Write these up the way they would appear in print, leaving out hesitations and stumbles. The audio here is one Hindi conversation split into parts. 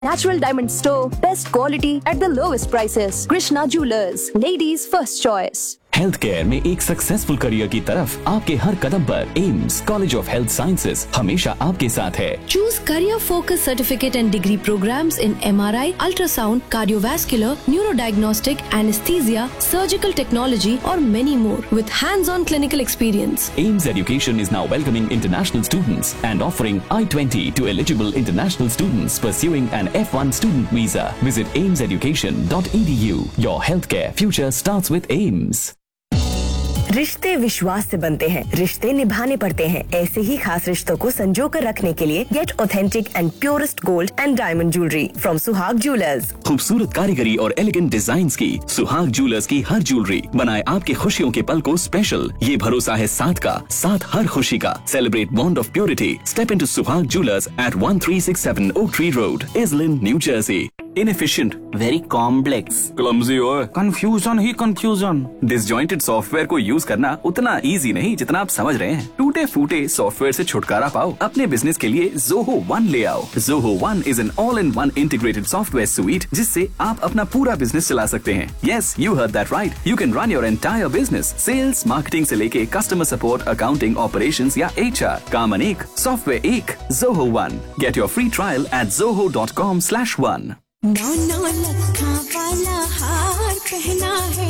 Natural Diamond Store, best quality at the lowest prices. Krishna Jewelers, ladies' first choice. Health care में एक सक्सेसफुल करियर की तरफ आपके हर कदम पर AIIMS college of health sciences हमेशा आपके साथ है। Choose career-focused certificate and degree programs in MRI, ultrasound, cardiovascular, neurodiagnostic, anesthesia, surgical technology, or many more with hands-on clinical experience. AIMS Education is now welcoming international students and offering I-20 to eligible international students pursuing an F1 student visa. Visit aimseducation.edu. Your healthcare future starts with AIMS. रिश्ते विश्वास से बनते हैं, रिश्ते निभाने पड़ते हैं। ऐसे ही खास रिश्तों को संजो कर रखने के लिए gate authentic and purest gold and diamond jewellery from सुहाग ज्वेलर्स। खूबसूरत कारीगरी और एलिगेंट डिजाइन्स की सुहाग ज्वेलर्स की हर ज्वेलरी बनाए आपकी खुशियों के पल को स्पेशल। ये भरोसा है साथ का, साथ हर खुशी का। Celebrate bond of purity. Step into सुहाग jewellers eight 1367 Oak Tree Road, Islin, New Jersey. Inefficient, very complex, clumsy और confusion ही confusion। डिसजॉइंटेड सॉफ्टवेयर को यूज करना उतना इजी नहीं जितना आप समझ रहे हैं। टूटे फूटे सॉफ्टवेयर से छुटकारा पाओ। अपने बिजनेस के लिए Zoho One ले आओ। Zoho One is an all-in-one integrated software suite जिससे आप अपना पूरा बिजनेस चला सकते हैं। Yes, you heard that right. You can run your entire business, sales, marketing से लेके कस्टमर सपोर्ट, अकाउंटिंग, ऑपरेशंस या HR। काम अनेक, सॉफ्टवेयर एक। Zoho One. Get your free trial at zoho.com/one। 9 लखा वाला हार पहना है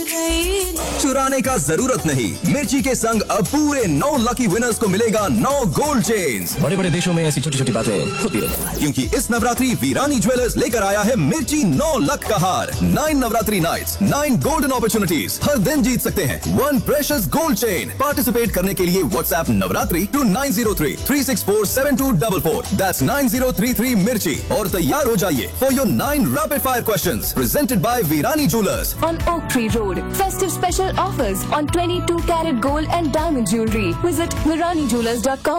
चुराने का जरूरत नहीं। मिर्ची के संग अब पूरे 9 लकी विनर्स को मिलेगा 9 गोल्ड चेन्स। बड़े बड़े देशों में ऐसी छोटी छोटी बातें होती रहती हैं। क्योंकि इस नवरात्रि वीरानी ज्वेलर्स लेकर आया है मिर्ची 9 लख का हार। 9 नवरात्रि नाइट्स, 9 गोल्डन अपॉर्चुनिटीज। हर दिन जीत सकते हैं 1 प्रेशियस गोल्ड चेन। पार्टिसिपेट करने के लिए व्हाट्सएप नवरात्रि to 903-364-7244। That's 9033 मिर्ची और तैयार हो जाइए for your 9 rapid fire questions presented by Virani Jewelers On Oak Tree Road, festive special offers on 22 karat gold and diamond jewelry. Visit ViraniJewelers.com.